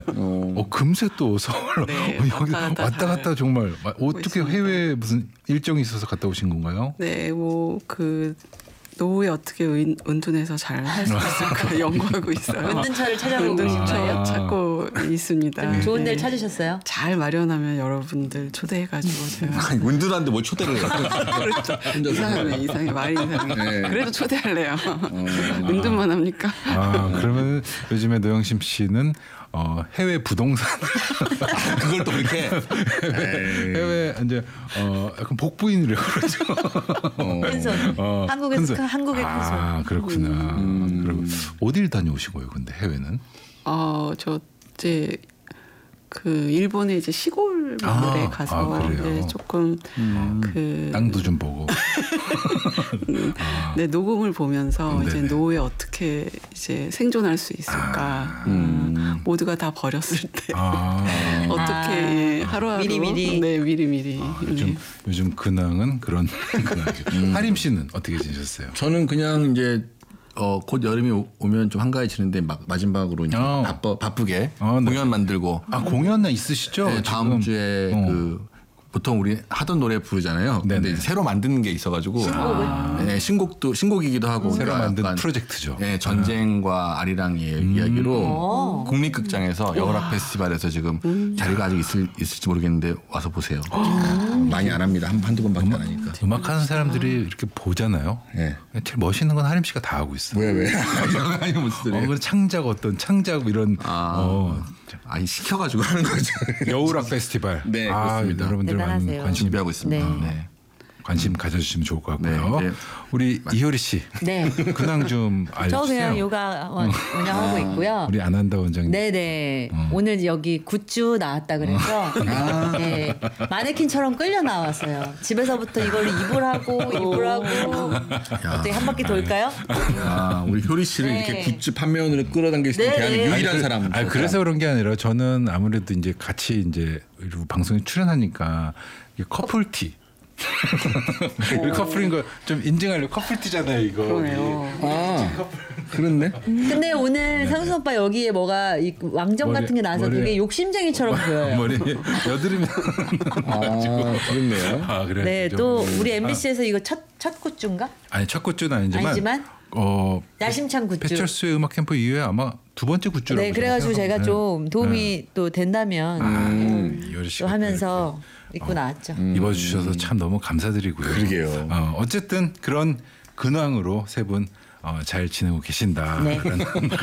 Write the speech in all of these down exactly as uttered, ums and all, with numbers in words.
어, 어 금세 또 서울 네, 어, 여기 왔다 갔다, 왔다 갔다 정말 어떻게 해외 무슨 일정이 있어서 갔다 오신 건가요? 네, 뭐 그 노후에 어떻게 은, 은둔해서 잘 할 수 있을까 연구하고 있어요. 은둔처를 찾아보고 은둔처 계신가요? 아. 찾고 있습니다. 좋은 데를 네. 찾으셨어요? 잘 마련하면 여러분들 초대해가지고 제가 아니, 은둔한데 뭘 초대를 해요? 그렇죠. 이상하네, 이상해, 말이 이상해. 네. 그래도 초대할래요. 은둔만 합니까? 아 그러면 요즘에 노영심 씨는 어, 해외 부동산 그걸 또 그렇게 해외 이제 어, 약간 복부인이라고 그러죠. 큰손. 어, 한국에서 큰손. 큰 한국의 큰손. 아 그렇구나. 음. 그리고 어딜 다녀오신 거예요? 근데 해외는? 어, 저 이제 그 일본의 이제 시골 마을에 아, 가서 아, 그래요? 네, 조금 음. 그 땅도 좀 보고. 아. 네, 녹음을 보면서 네네. 이제 노후에 어떻게 이제 생존할 수 있을까. 아. 음, 모두가 다 버렸을 때 아. 어떻게 아. 예, 하루하루 미리미리. 네, 미리미리. 아, 요즘 네. 요즘 근황은 그런 근황이죠. 하림 씨는 어떻게 지내셨어요? 저는 그냥 이제 어, 곧 여름이 오- 오면 좀 한가해지는데 막 마지막으로 이제 어. 바빠, 바쁘게 어, 네. 공연 만들고 아 공연 있으시죠? 네, 다음 지금? 주에 어. 그 보통 우리 하던 노래 부르잖아요. 네네. 근데 이제 새로 만드는 게 있어가지고 신곡을? 네, 신곡도 신곡이기도 하고 새로 그러니까 만든 약간 프로젝트죠. 네, 전쟁과 아리랑의 이야기로 오. 국립극장에서 여우락 페스티벌에서 지금 자리가 아직 있을, 있을지 모르겠는데 와서 보세요. 많이 안 합니다. 한, 한두 번밖에 안 하니까. 음악 하는 사람들이 이렇게 보잖아요. 네. 제일 멋있는 건 하림 씨가 다 하고 있어요. 왜 왜? 아니 무슨 어, 소리예요? 그 창작 어떤 창작 이런 아. 어, 아니 시켜가지고 하는 거죠. 여우락 페스티벌. 네, 아, 그렇습니다. 여러분들 많은 대단하세요. 관심 준비하고 있습니다. 네. 네. 관심 가져주시면 좋을 것 같고요. 네, 네. 우리 이효리 씨 네. 근황 좀 저 알려주세요. 그냥 요가 원- 운영하고 있고요. 우리 안한다 원장님. 네네. 오늘 여기 굿즈 나왔다 그래서 네. 마네킹처럼 끌려 나왔어요. 집에서부터 이걸 입으라고 입으라고 어떻게 한 바퀴 돌까요? 아, 우리 효리 씨를 네. 이렇게 굿즈 판매원으로 끌어당길 수 있는 네, 대한민국 네. 유일한 사람. 아 그래서 그런 게 아니라 저는 아무래도 이제 같이 이제 이러고 방송에 출연하니까 이게 커플티. 우리 커플인 거 좀 인증하려고 커플티잖아요 이거. 그러네요. 아, 그렇네. 근데 오늘 상수 오빠 여기에 뭐가 이 왕정 머리- 같은 게 나서 머리에- 되게 욕심쟁이처럼 보여요. 머리 여드름이 아, 그렇네요. 아 그래. 네, 또 우리 엠비씨에서 이거 첫, 첫 굿즈인가? 아니 첫 굿즈는 아니지만, 아니지만? 어 야심찬 굿즈. 배철수의 음악 캠프 이후에 아마 두 번째 굿즈라고. 네, 그래가지고 제가 생각합니다. 좀 도움이 또 된다면 음, 이효리 또 씨가 하면서 입고 나왔죠. 입어주셔서 참 너무 감사드리고요. 그러게요. 어, 어쨌든 그런 근황으로 세 분 어, 잘 지내고 계신다. 네. 그런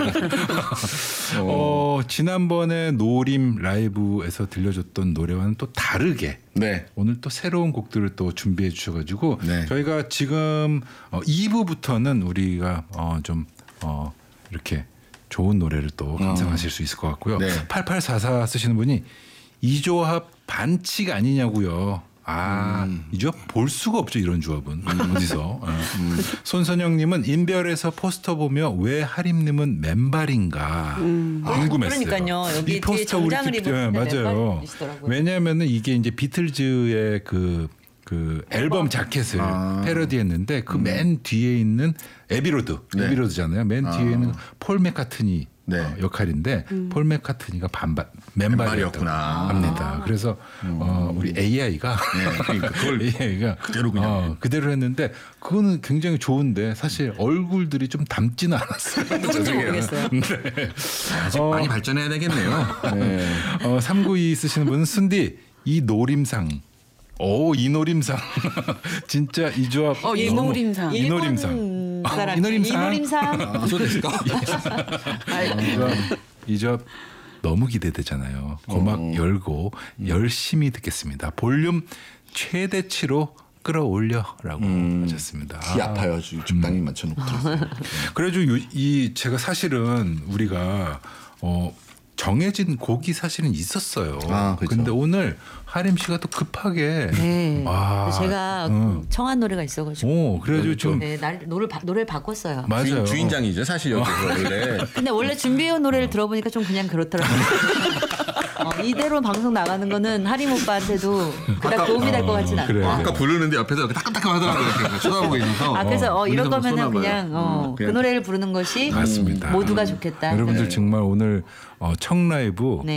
어, 지난번에 노림 라이브에서 들려줬던 노래와는 또 다르게 네. 오늘 또 새로운 곡들을 또 준비해 주셔가지고 네. 저희가 지금 어, 이 부부부터는 우리가 어, 좀 어, 이렇게 좋은 노래를 또 감상하실 수 있을 것 같고요. 네. 팔팔사사 쓰시는 분이 이 조합 반칙 아니냐고요. 아, 음. 이 조합 볼 수가 없죠. 이런 조합은. 어디서. 어. 손선영님은 인별에서 포스터 보며 왜 하림님은 맨발인가 궁금했어요. 그러니까요. 여기 이 포스터 뒤에 우리 정장을 집- 입었는데 네, 맞아요. 맨발이시더라고요. 왜냐하면은 이게 이제 비틀즈의 그, 그 앨범 자켓을 아. 패러디했는데 그 맨 뒤에 있는 에비로드, 네. 에비로드잖아요. 맨 뒤에 있는 폴 맥카트니 네. 어, 역할인데 폴 맥카트니가 반발 맨발이었다고 맨발이었구나. 합니다. 그래서 어, 우리 에이아이가 네, 그러니까 그걸 에이아이가 그대로 그냥. 어, 그대로 했는데 그거는 굉장히 좋은데 사실 얼굴들이 좀 닮지는 않았어요. 누군지 모르겠어요. 아직 어. 많이 발전해야 되겠네요. 네. 어, 삼구이 쓰시는 분은 순디 이 노림상. 오, 이 노림상. 진짜 이 조합. 어, 이 너무- 노림상. 이 노림상. 그 사람 이 노림상. 이 노림상. 아, 소 됐을까? 이 조합, 이 조합 너무 기대되잖아요. 고막 어. 열고 열심히 듣겠습니다. 볼륨 최대치로 끌어올려라고 하셨습니다. 귀 아파요. 지금 적당히 맞춰놓고 들었어요. 그래가지고 요- 이 제가 사실은 우리가 어 정해진 곡이 사실은 있었어요. 아, 그렇죠. 근데 오늘 하림 씨가 또 급하게 네. 아, 제가 응. 청한 노래가 있어가지고. 오, 그래가지고 좀 네, 날, 노래 바, 노래를 바꿨어요. 맞아요. 주인, 주인장이죠. 사실 여기서 원래. 근데 원래 준비해온 노래를 들어보니까 좀 그냥 그렇더라고요. 어, 이대로 방송 나가는 거는 하림 오빠한테도 그닥 도움이 될 것 같진 어, 않다. 그래. 아까 부르는데 옆에서 이렇게 따끔따끔 하더라고요. 이렇게 쳐다보고 있어서. 아 그래서 어, 이럴 우리도 거면은 쏘나 봐요. 그냥, 어, 그 그냥 노래를 부르는 것이 맞습니다. 모두가 좋겠다. 여러분들 정말 오늘 어, 청 라이브 네.